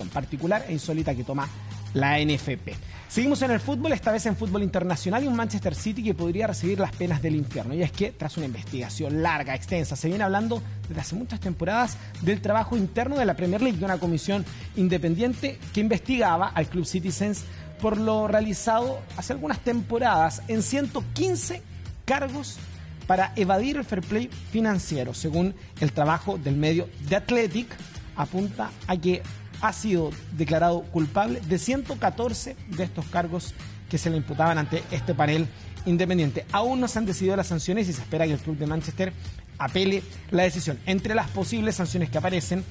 particular e insólita que toma la NFP. Seguimos en el fútbol, esta vez en fútbol internacional, y un Manchester City que podría recibir las penas del infierno. Y es que, tras una investigación larga, extensa, se viene hablando desde hace muchas temporadas del trabajo interno de la Premier League, de una comisión independiente que investigaba al Club Citizens por lo realizado hace algunas temporadas en 115 cargos para evadir el fair play financiero. Según el trabajo del medio The Athletic, apunta a que ha sido declarado culpable de 114 de estos cargos que se le imputaban ante este panel independiente. Aún no se han decidido las sanciones y se espera que el club de Manchester apele la decisión. Entre las posibles sanciones que aparecen,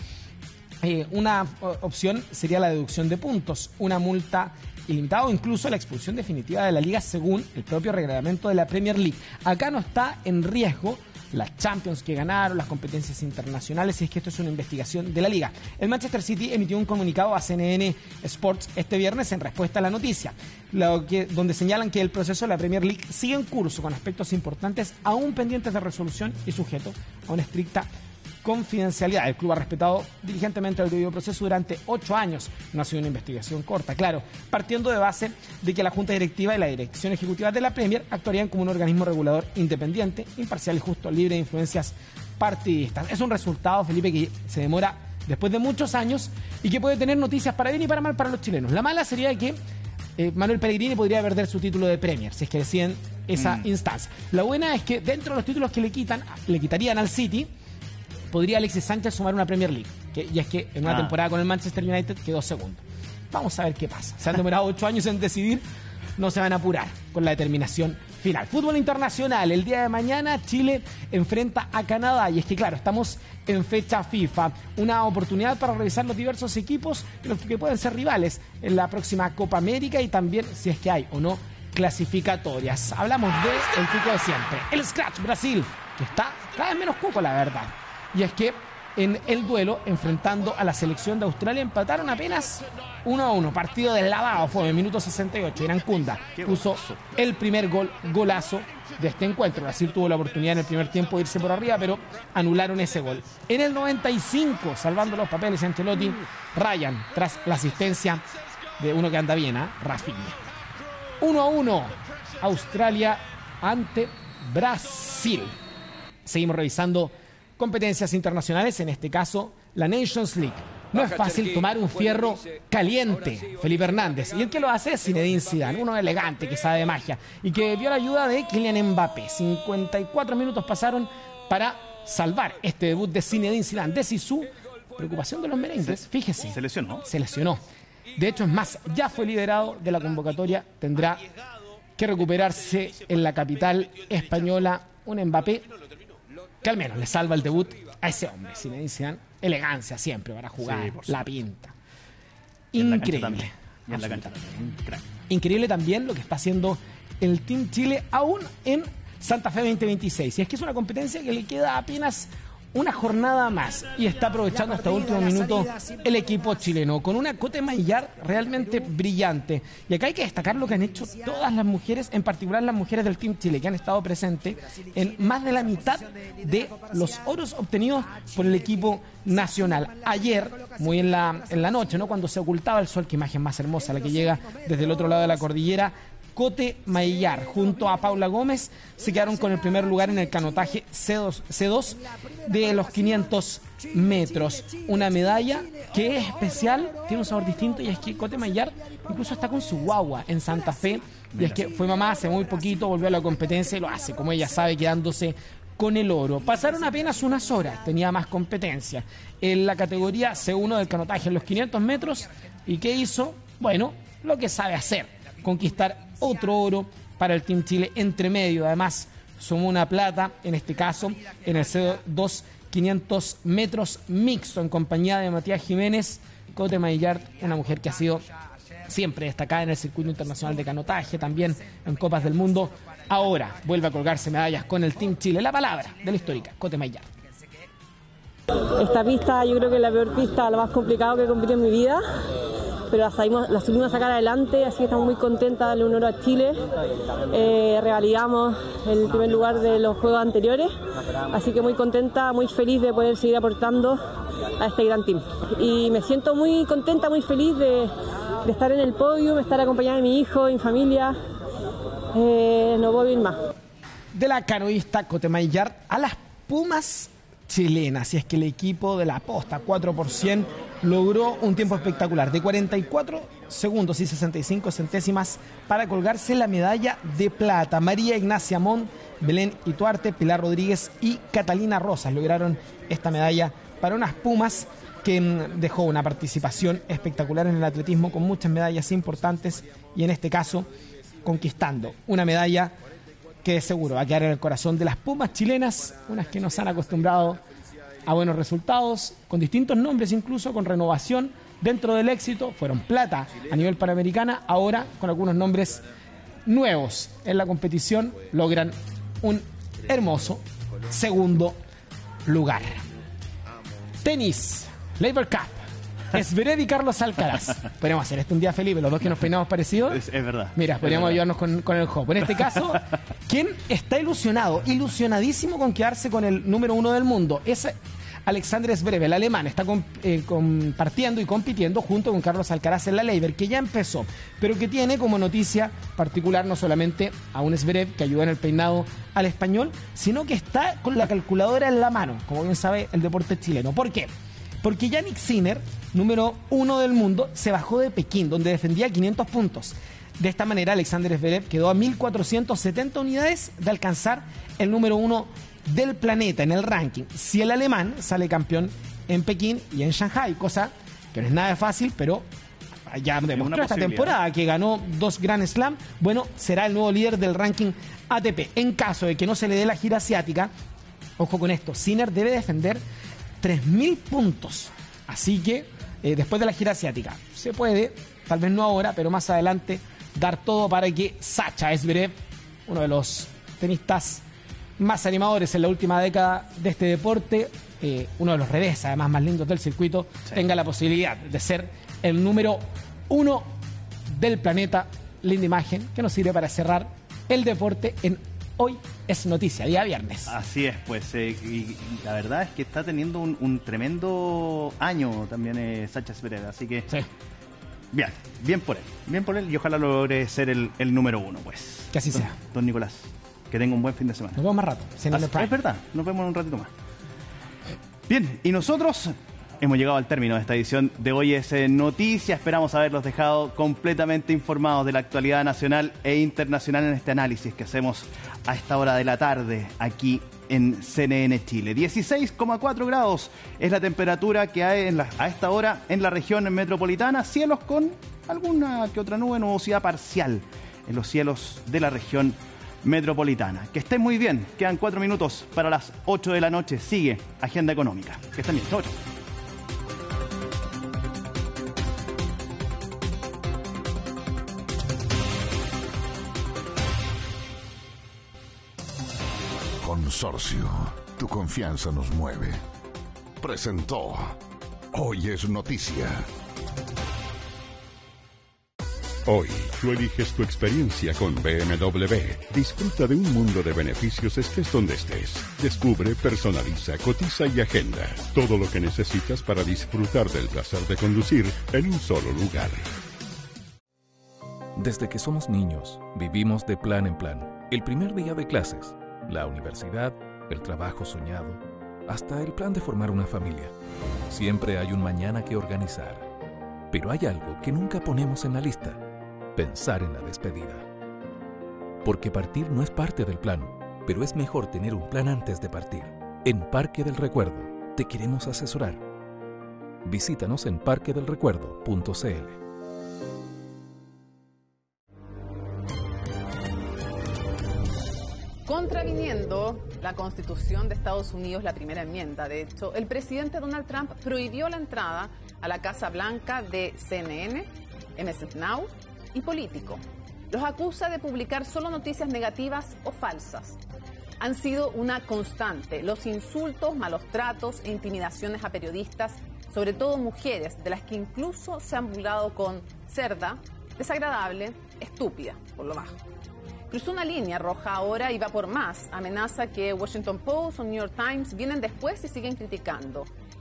una opción sería la deducción de puntos, una multa ilimitada o incluso la expulsión definitiva de la liga según el propio reglamento de la Premier League. Acá no está en riesgo las Champions que ganaron, las competencias internacionales, y es que esto es una investigación de la liga. El Manchester City emitió un comunicado a CNN Sports este viernes en respuesta a la noticia, donde señalan que el proceso de la Premier League sigue en curso con aspectos importantes aún pendientes de resolución y sujeto a una estricta confidencialidad. El club ha respetado diligentemente el debido proceso durante 8 años. No ha sido una investigación corta, claro, partiendo de base de que la Junta Directiva y la Dirección Ejecutiva de la Premier actuarían como un organismo regulador independiente, imparcial y justo, libre de influencias partidistas. Es un resultado, Felipe, que se demora después de muchos años y que puede tener noticias para bien y para mal para los chilenos. La mala sería que Manuel Pellegrini podría perder su título de Premier si es que deciden esa instancia. La buena es que dentro de los títulos que le quitarían al City, podría Alexis Sánchez sumar una Premier League. Y es que en una temporada con el Manchester United quedó segundo. Vamos a ver qué pasa. Se han demorado 8 años en decidir, no se van a apurar con la determinación final. Fútbol internacional, el día de mañana Chile enfrenta a Canadá. Y es que claro, estamos en fecha FIFA. Una oportunidad para revisar los diversos equipos los que pueden ser rivales en la próxima Copa América y también si es que hay o no clasificatorias. Hablamos del pico de siempre. El Scratch Brasil, que está cada vez menos cuco, la verdad. Y es que en el duelo, enfrentando a la selección de Australia, empataron apenas 1-1. Partido deslavado fue en el minuto 68. Irán Kunda puso el primer golazo de este encuentro. Brasil tuvo la oportunidad en el primer tiempo de irse por arriba, pero anularon ese gol. En el 95, salvando los papeles, Ancelotti, Ryan, tras la asistencia de uno que anda bien, Rafinha. 1-1, Australia ante Brasil. Seguimos revisando competencias internacionales, en este caso la Nations League. No es fácil tomar un fierro caliente, Felipe Hernández, y el que lo hace es Zinedine Zidane, uno elegante que sabe de magia y que vio la ayuda de Kylian Mbappé. 54 minutos pasaron para salvar este debut de Zinedine Zidane. De Zizou, preocupación de los merengues, fíjese. Se lesionó. Se lesionó. De hecho, es más, ya fue liberado de la convocatoria, tendrá que recuperarse en la capital española. Un Mbappé que al menos le salva el debut a ese hombre. Zinedine Zidane, elegancia siempre para jugar, sí, la pinta. Increíble. Increíble también lo que está haciendo el Team Chile aún en Santa Fe 2026. Y es que es una competencia que le queda apenas una jornada más y está aprovechando hasta último minuto el equipo chileno con una Cote Maillard realmente brillante. Y acá hay que destacar lo que han hecho todas las mujeres, en particular las mujeres del Team Chile, que han estado presentes en más de la mitad de los oros obtenidos por el equipo nacional. Ayer, muy en la noche, cuando se ocultaba el sol, qué imagen más hermosa la que llega desde el otro lado de la cordillera, Cote Maillard junto a Paula Gómez se quedaron con el primer lugar en el canotaje C2 de los 500 metros. Una medalla que es especial, tiene un sabor distinto, y es que Cote Maillard incluso está con su guagua en Santa Fe, y es que fue mamá hace muy poquito, volvió a la competencia y lo hace, como ella sabe, quedándose con el oro. Pasaron apenas unas horas, tenía más competencia en la categoría C1 del canotaje en los 500 metros. ¿Y qué hizo? Bueno, lo que sabe hacer, conquistar otro oro para el Team Chile entre medio. Además, sumó una plata, en este caso, en el C2 500 metros mixto, en compañía de Matías Jiménez. Cote Maillard, una mujer que ha sido siempre destacada en el circuito internacional de canotaje, también en Copas del Mundo. Ahora vuelve a colgarse medallas con el Team Chile. La palabra de la histórica Cote Maillard. Esta pista yo creo que es la peor pista, lo más complicado que he competido en mi vida, pero la supimos a sacar adelante, así que estamos muy contentas de darle un oro a Chile. Revalidamos el primer lugar de los juegos anteriores, así que muy contenta, muy feliz de poder seguir aportando a este gran team. Y me siento muy contenta, muy feliz de estar en el podio, de estar acompañada de mi hijo, de mi familia. No puedo ir más. De la canoísta Cotemayar a las Pumas chilenas, y es que el equipo de la Posta 4% logró un tiempo espectacular de 44 segundos y 65 centésimas para colgarse la medalla de plata. María Ignacia Montt, Belén Ituarte, Pilar Rodríguez y Catalina Rosas lograron esta medalla para unas Pumas que dejó una participación espectacular en el atletismo con muchas medallas importantes y en este caso conquistando una medalla que de seguro va a quedar en el corazón de las Pumas chilenas, unas que nos han acostumbrado a buenos resultados, con distintos nombres incluso, con renovación dentro del éxito. Fueron plata a nivel panamericana, ahora con algunos nombres nuevos en la competición logran un hermoso segundo lugar. Tenis, Laver Cup. Zverev y Carlos Alcaraz. Podríamos hacer esto un día, Felipe, los dos que nos peinamos parecidos. Es verdad. Mira, podríamos ayudarnos con el juego. En este caso, ¿quién está ilusionadísimo con quedarse con el número 1 del mundo? Es Alexander Zverev, el alemán. Está compartiendo y compitiendo junto con Carlos Alcaraz en la Laver, que ya empezó, pero que tiene como noticia particular no solamente a un Zverev que ayudó en el peinado al español, sino que está con la calculadora en la mano, como bien sabe el deporte chileno. ¿Por qué? Porque Jannik Sinner, número 1 del mundo, se bajó de Pekín, donde defendía 500 puntos. De esta manera, Alexander Zverev quedó a 1.470 unidades de alcanzar el número 1 del planeta en el ranking. Si el alemán sale campeón en Pekín y en Shanghai, cosa que no es nada fácil, pero ya demostró esta temporada que ganó 2 Grand Slam, bueno, será el nuevo líder del ranking ATP. En caso de que no se le dé la gira asiática, ojo con esto, Sinner debe defender 3.000 puntos. Así que después de la gira asiática se puede, tal vez no ahora, pero más adelante, dar todo para que Sacha Zverev, uno de los tenistas más animadores en la última década de este deporte, uno de los revés además más lindos del circuito, tenga la posibilidad de ser el número 1 del planeta. Linda imagen que nos sirve para cerrar el deporte en Hoy es Noticia, día viernes. Así es, pues, y la verdad es que está teniendo un tremendo año también Sacha Zverev, así que sí. Bien por él, y ojalá logre ser el número 1, pues. Que así sea. Don Nicolás, que tenga un buen fin de semana. Nos vemos más rato. Es verdad, nos vemos en un ratito más. Bien, y nosotros hemos llegado al término de esta edición de Hoy es Noticia. Esperamos haberlos dejado completamente informados de la actualidad nacional e internacional en este análisis que hacemos a esta hora de la tarde aquí en CNN Chile. 16,4 grados es la temperatura que hay a esta hora en la región metropolitana. Cielos con alguna que otra nube, nubosidad parcial en los cielos de la región metropolitana. Que estén muy bien. Quedan 4 minutos para las 8 de la noche. Sigue Agenda Económica. Que estén bien. Chau, chau. Consorcio, tu confianza nos mueve. Presentó Hoy es Noticia. Hoy, tú eliges tu experiencia con BMW. Disfruta de un mundo de beneficios estés donde estés. Descubre, personaliza, cotiza y agenda. Todo lo que necesitas para disfrutar del placer de conducir en un solo lugar. Desde que somos niños, vivimos de plan en plan. El primer día de clases, la universidad, el trabajo soñado, hasta el plan de formar una familia. Siempre hay un mañana que organizar. Pero hay algo que nunca ponemos en la lista: pensar en la despedida. Porque partir no es parte del plan, pero es mejor tener un plan antes de partir. En Parque del Recuerdo te queremos asesorar. Visítanos en parquedelrecuerdo.cl. Contraviniendo la Constitución de Estados Unidos, la primera enmienda, de hecho, el presidente Donald Trump prohibió la entrada a la Casa Blanca de CNN, MS Now y Político. Los acusa de publicar solo noticias negativas o falsas. Han sido una constante los insultos, malos tratos e intimidaciones a periodistas, sobre todo mujeres, de las que incluso se han burlado con cerda, desagradable, estúpida, por lo bajo. Cruzó una línea roja ahora y va por más. Amenaza que Washington Post o New York Times vienen después y siguen criticando.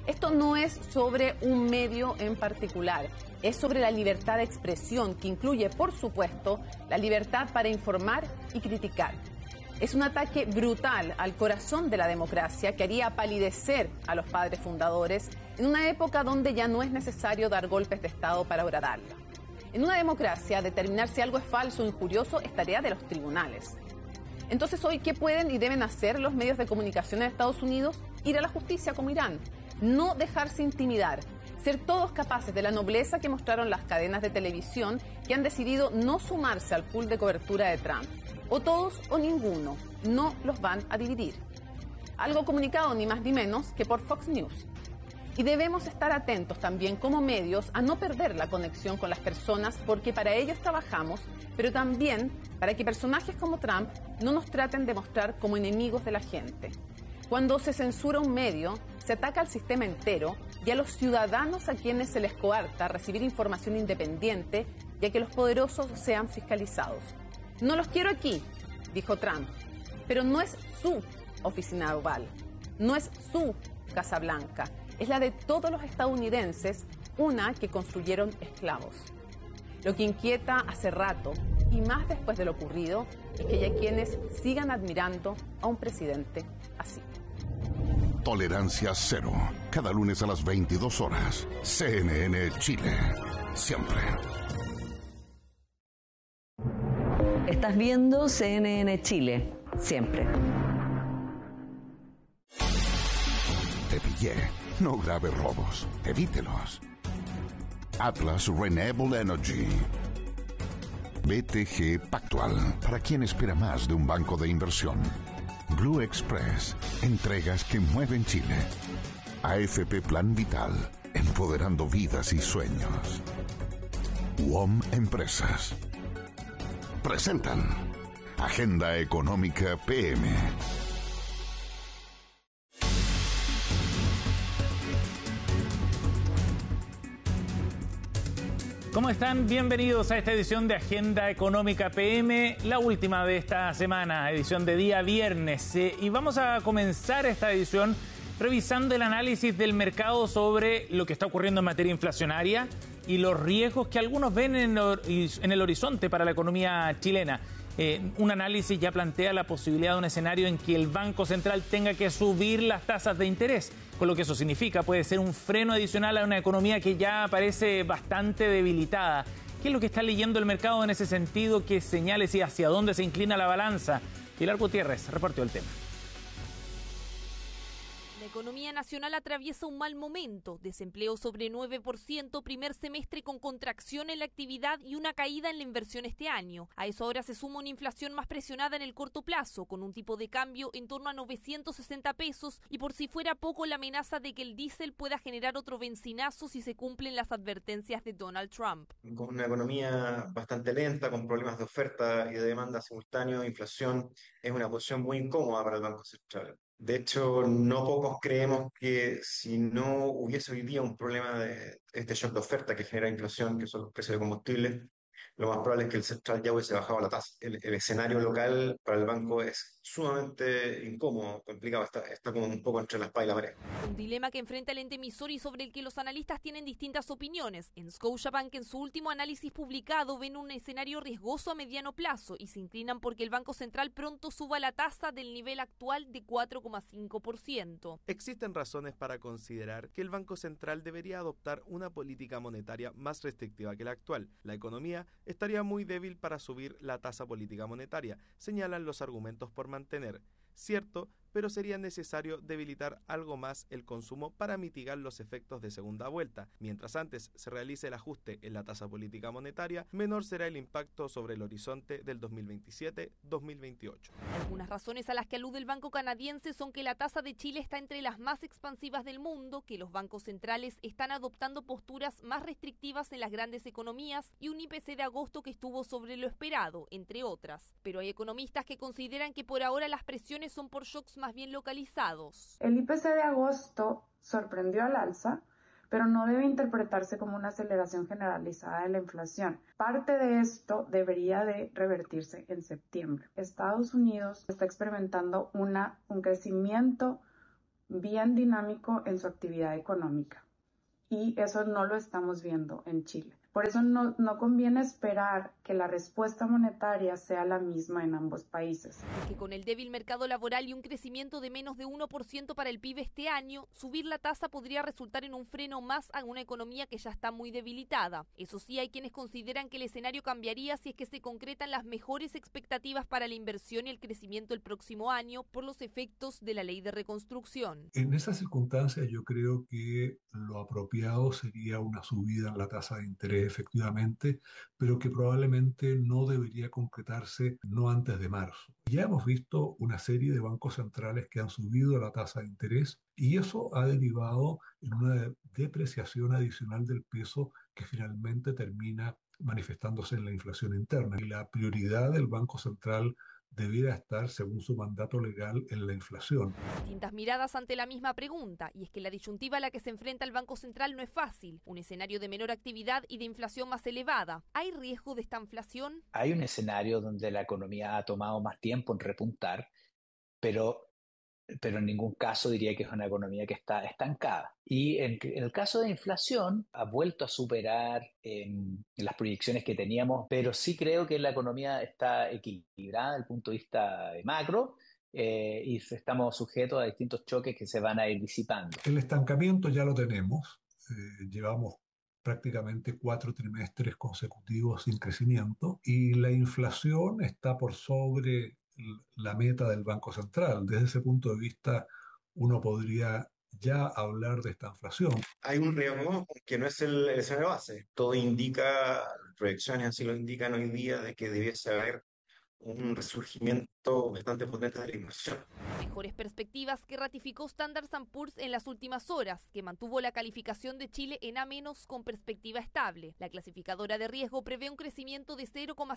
Esto no es sobre un medio en particular, es sobre la libertad de expresión, que incluye, por supuesto, la libertad para informar y criticar. Es un ataque brutal al corazón de la democracia que haría palidecer a los padres fundadores en una época donde ya no es necesario dar golpes de Estado para horadarla. En una democracia, determinar si algo es falso o injurioso es tarea de los tribunales. Entonces, hoy, ¿qué pueden y deben hacer los medios de comunicación en Estados Unidos? Ir a la justicia como Irán. No dejarse intimidar. Ser todos capaces de la nobleza que mostraron las cadenas de televisión que han decidido no sumarse al pool de cobertura de Trump. O todos o ninguno. No los van a dividir. Algo comunicado ni más ni menos que por Fox News. Y debemos estar atentos también como medios a no perder la conexión con las personas, porque para ellos trabajamos, pero también para que personajes como Trump no nos traten de mostrar como enemigos de la gente. Cuando se censura un medio, se ataca al sistema entero y a los ciudadanos a quienes se les coarta recibir información independiente y a que los poderosos sean fiscalizados. No los quiero aquí, dijo Trump, pero no es su oficina oval, no es su Casa Blanca. Es la de todos los estadounidenses, una que construyeron esclavos. Lo que inquieta hace rato, y más después de lo ocurrido, es que haya quienes sigan admirando a un presidente así. Tolerancia cero. Cada lunes a las 22 horas. CNN Chile. Siempre. Estás viendo CNN Chile. Siempre. Te pillé. No grave robos. Evítelos. Atlas Renewable Energy. BTG Pactual. Para quien espera más de un banco de inversión. Blue Express. Entregas que mueven Chile. AFP Plan Vital. Empoderando vidas y sueños. WOM Empresas. Presentan Agenda Económica PM. ¿Cómo están? Bienvenidos a esta edición de Agenda Económica PM, la última de esta semana, edición de día viernes. Y vamos a comenzar esta edición revisando el análisis del mercado sobre lo que está ocurriendo en materia inflacionaria y los riesgos que algunos ven en el horizonte para la economía chilena. Un análisis ya plantea la posibilidad de un escenario en que el Banco Central tenga que subir las tasas de interés, con lo que eso significa puede ser un freno adicional a una economía que ya parece bastante debilitada. ¿Qué es lo que está leyendo el mercado en ese sentido? ¿Qué señales y hacia dónde se inclina la balanza? Pilar Gutiérrez repartió el tema. La economía nacional atraviesa un mal momento, desempleo sobre 9%, primer semestre con contracción en la actividad y una caída en la inversión este año. A eso ahora se suma una inflación más presionada en el corto plazo, con un tipo de cambio en torno a 960 pesos y por si fuera poco la amenaza de que el diésel pueda generar otro benzinazo si se cumplen las advertencias de Donald Trump. Con una economía bastante lenta, con problemas de oferta y de demanda simultáneo, inflación, es una posición muy incómoda para el Banco Central. De hecho, no pocos creemos que si no hubiese hoy día un problema de este shock de oferta que genera inflación, que son los precios de combustible, lo más probable es que el central ya hubiese bajado la tasa. El escenario local para el banco es sumamente incómodo, complicado, está como un poco entre la espada y la pared. Un dilema que enfrenta el ente emisor y sobre el que los analistas tienen distintas opiniones. En Scotiabank, en su último análisis publicado, ven un escenario riesgoso a mediano plazo y se inclinan porque el Banco Central pronto suba la tasa del nivel actual de 4,5%. Existen razones para considerar que el Banco Central debería adoptar una política monetaria más restrictiva que la actual. La economía estaría muy débil para subir la tasa política monetaria, señalan los argumentos por mantener. Cierto, pero sería necesario debilitar algo más el consumo para mitigar los efectos de segunda vuelta. Mientras antes se realice el ajuste en la tasa política monetaria, menor será el impacto sobre el horizonte del 2027-2028. Algunas razones a las que alude el Banco Canadiense son que la tasa de Chile está entre las más expansivas del mundo, que los bancos centrales están adoptando posturas más restrictivas en las grandes economías y un IPC de agosto que estuvo sobre lo esperado, entre otras. Pero hay economistas que consideran que por ahora las presiones son por shocks más bien localizados. El IPC de agosto sorprendió al alza, pero no debe interpretarse como una aceleración generalizada de la inflación. Parte de esto debería de revertirse en septiembre. Estados Unidos está experimentando un crecimiento bien dinámico en su actividad económica. Y eso no lo estamos viendo en Chile. Por eso no conviene esperar que la respuesta monetaria sea la misma en ambos países. Que con el débil mercado laboral y un crecimiento de menos de 1% para el PIB este año, subir la tasa podría resultar en un freno más a una economía que ya está muy debilitada. Eso sí, hay quienes consideran que el escenario cambiaría si es que se concretan las mejores expectativas para la inversión y el crecimiento el próximo año por los efectos de la ley de reconstrucción. En esas circunstancias yo creo que lo apropiado sería una subida en la tasa de interés efectivamente, pero que probablemente no debería concretarse no antes de marzo. Ya hemos visto una serie de bancos centrales que han subido la tasa de interés y eso ha derivado en una depreciación adicional del peso que finalmente termina manifestándose en la inflación interna. Y la prioridad del Banco Central debiera estar, según su mandato legal, en la inflación. Distintas miradas ante la misma pregunta, y es que la disyuntiva a la que se enfrenta el Banco Central no es fácil. Un escenario de menor actividad y de inflación más elevada. ¿Hay riesgo de esta inflación? Hay un escenario donde la economía ha tomado más tiempo en repuntar, pero en ningún caso diría que es una economía que está estancada. Y en el caso de inflación, ha vuelto a superar en las proyecciones que teníamos, pero sí creo que la economía está equilibrada desde el punto de vista macro y estamos sujetos a distintos choques que se van a ir disipando. El estancamiento ya lo tenemos, llevamos prácticamente 4 trimestres consecutivos sin crecimiento y la inflación está por sobre la meta del Banco Central. Desde ese punto de vista, uno podría ya hablar de esta inflación. Hay un riesgo que no es el escenario base. Todo indica, proyecciones así lo indican hoy día, de que debiese haber un resurgimiento bastante potente de la inversión. Mejores perspectivas que ratificó Standard & Poor's en las últimas horas, que mantuvo la calificación de Chile en A- con perspectiva estable. La clasificadora de riesgo prevé un crecimiento de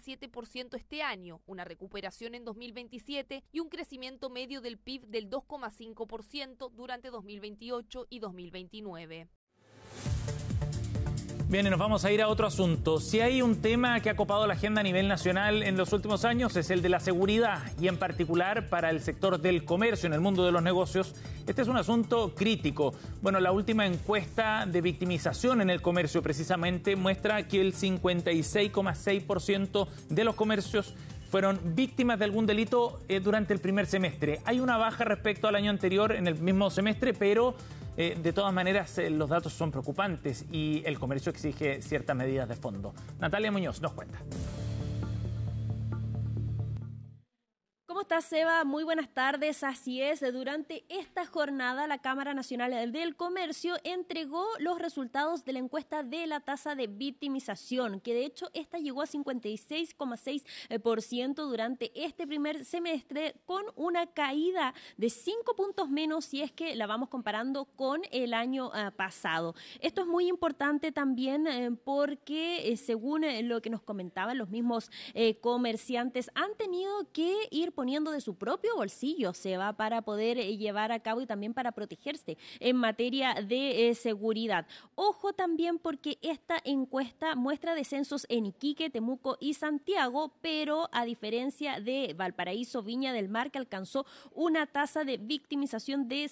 0,7% este año, una recuperación en 2027 y un crecimiento medio del PIB del 2,5% durante 2028 y 2029. Bien, y nos vamos a ir a otro asunto. Si hay un tema que ha copado la agenda a nivel nacional en los últimos años es el de la seguridad y en particular para el sector del comercio en el mundo de los negocios. Este es un asunto crítico. Bueno, la última encuesta de victimización en el comercio precisamente muestra que el 56,6% de los comercios fueron víctimas de algún delito durante el primer semestre. Hay una baja respecto al año anterior en el mismo semestre, pero de todas maneras los datos son preocupantes y el comercio exige ciertas medidas de fondo. Natalia Muñoz nos cuenta. ¿Cómo estás, Seba? Muy buenas tardes. Así es, durante esta jornada la Cámara Nacional del Comercio entregó los resultados de la encuesta de la tasa de victimización, que de hecho esta llegó a 56,6% durante este primer semestre, con una caída de 5 puntos menos si es que la vamos comparando con el año pasado. Esto es muy importante también porque según lo que nos comentaban los mismos comerciantes, han tenido que ir poniendo de su propio bolsillo, Seba, para poder llevar a cabo y también para protegerse en materia de seguridad. Ojo también porque esta encuesta muestra descensos en Iquique, Temuco y Santiago, pero a diferencia de Valparaíso, Viña del Mar, que alcanzó una tasa de victimización de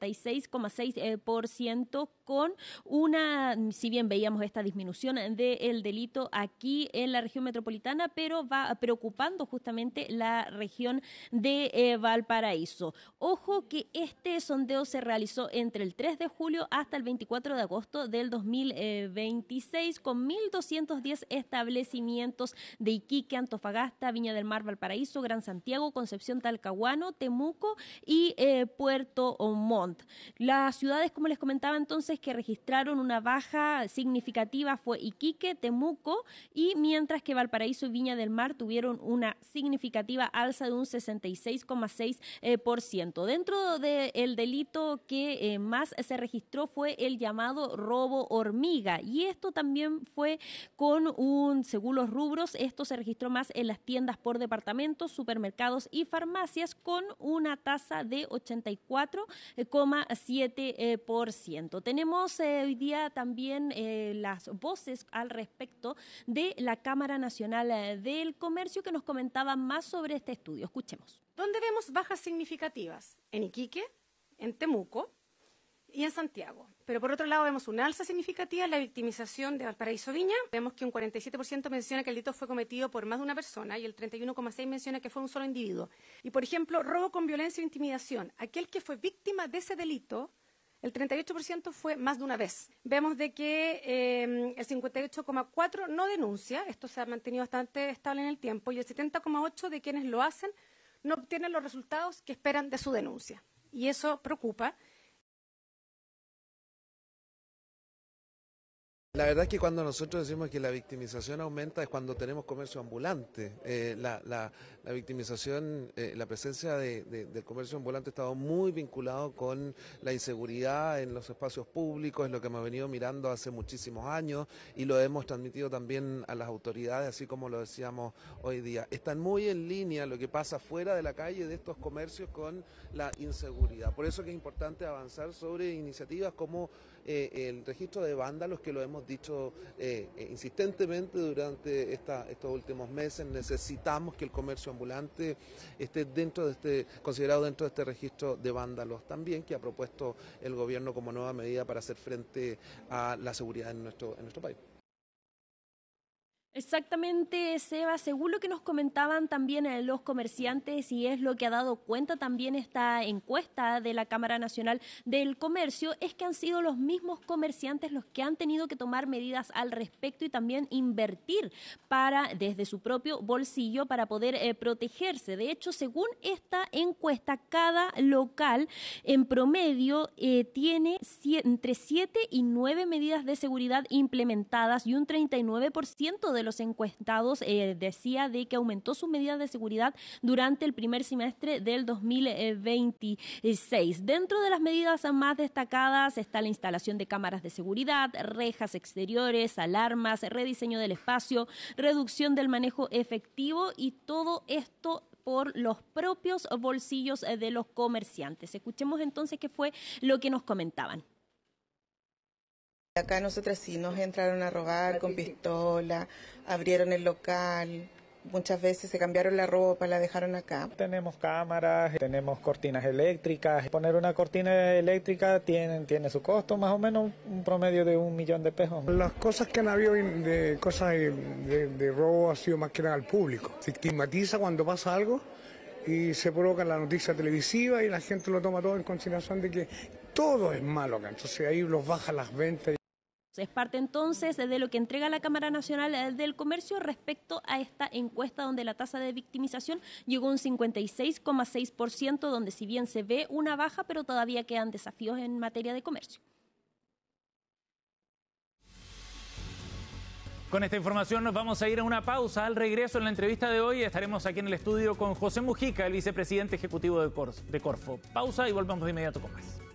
66,6%, con una, si bien veíamos esta disminución del delito aquí en la región metropolitana, pero va preocupando justamente la región de Valparaíso. Ojo que este sondeo se realizó entre el 3 de julio hasta el 24 de agosto del 2026 con 1.210 establecimientos de Iquique, Antofagasta, Viña del Mar, Valparaíso, Gran Santiago, Concepción, Talcahuano, Temuco y Puerto Montt. Las ciudades, como les comentaba entonces, que registraron una baja significativa fue Iquique, Temuco, y mientras que Valparaíso y Viña del Mar tuvieron una significativa alza de un 66,6%. Dentro del delito que más se registró fue el llamado robo hormiga, y esto también fue según los rubros, esto se registró más en las tiendas por departamentos, supermercados y farmacias, con una tasa de 84,7%. Tenemos hoy día también las voces al respecto de la Cámara Nacional del Comercio, que nos comentaban más sobre este estudio. Escuchemos. ¿Dónde vemos bajas significativas? En Iquique, en Temuco y en Santiago. Pero por otro lado vemos una alza significativa en la victimización de Valparaíso Viña. Vemos que un 47% menciona que el delito fue cometido por más de una persona y el 31,6% menciona que fue un solo individuo. Y por ejemplo, robo con violencia o intimidación. Aquel que fue víctima de ese delito, el 38% fue más de una vez. Vemos de que el 58,4% no denuncia, esto se ha mantenido bastante estable en el tiempo, y el 70,8% de quienes lo hacen no obtienen los resultados que esperan de su denuncia. Y eso preocupa. La verdad es que cuando nosotros decimos que la victimización aumenta es cuando tenemos comercio ambulante. La victimización, la presencia del comercio ambulante ha estado muy vinculado con la inseguridad en los espacios públicos, es lo que hemos venido mirando hace muchísimos años y lo hemos transmitido también a las autoridades, así como lo decíamos hoy día. Están muy en línea lo que pasa fuera de la calle de estos comercios con la inseguridad. Por eso que es importante avanzar sobre iniciativas como el registro de vándalos, que lo hemos dicho insistentemente durante estos últimos meses. Necesitamos que el comercio ambulante esté considerado dentro de este registro de vándalos también, que ha propuesto el gobierno como nueva medida para hacer frente a la seguridad en nuestro país. Exactamente, Seba, según lo que nos comentaban también los comerciantes, y es lo que ha dado cuenta también esta encuesta de la Cámara Nacional del Comercio, es que han sido los mismos comerciantes los que han tenido que tomar medidas al respecto y también invertir desde su propio bolsillo para poder protegerse. De hecho, según esta encuesta, cada local en promedio tiene entre 7 y 9 medidas de seguridad implementadas, y un 39% de los encuestados decía de que aumentó sus medidas de seguridad durante el primer semestre del 2026. Dentro de las medidas más destacadas está la instalación de cámaras de seguridad, rejas exteriores, alarmas, rediseño del espacio, reducción del manejo efectivo, y todo esto por los propios bolsillos de los comerciantes. Escuchemos entonces qué fue lo que nos comentaban. Acá nosotras sí nos entraron a robar con pistola, abrieron el local, muchas veces se cambiaron la ropa, la dejaron acá. Tenemos cámaras, tenemos cortinas eléctricas. Poner una cortina eléctrica tiene su costo, más o menos un promedio de 1 millón de pesos. Las cosas que han habido de robo ha sido más que nada al público. Se estigmatiza cuando pasa algo y se provoca la noticia televisiva y la gente lo toma todo en consideración de que todo es malo acá. Entonces ahí los bajan las ventas. Es parte entonces de lo que entrega la Cámara Nacional del Comercio respecto a esta encuesta, donde la tasa de victimización llegó a un 56,6%, donde si bien se ve una baja, pero todavía quedan desafíos en materia de comercio. Con esta información nos vamos a ir a una pausa. Al regreso, en la entrevista de hoy, estaremos aquí en el estudio con José Mujica, el vicepresidente ejecutivo de Corfo. Pausa y volvemos de inmediato con más.